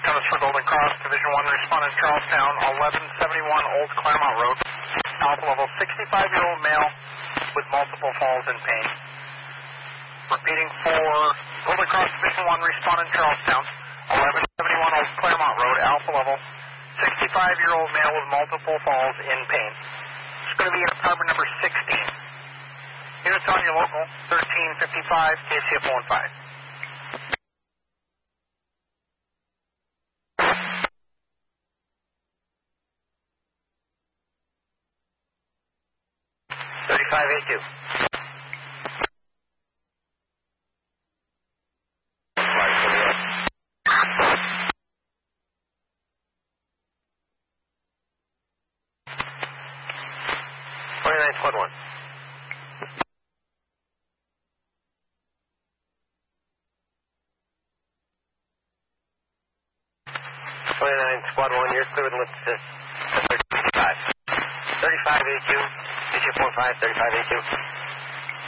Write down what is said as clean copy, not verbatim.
comes for Golden Cross, Division 1, respondent Charlestown, 1171 Old Claremont Road. Alpha level, 65-year-old male with multiple falls and pain. Repeating for Golden Cross, Division 1, respondent Charlestown, 1171 Old Claremont Road, Alpha level, 65-year-old male with multiple falls in pain. It's going to be in apartment number 16. Units on your local, 1355 KCF 15. $3582. Squad 1. Squad 1, you're clear with lift assist. 35. 3582. KCF 15, 3582.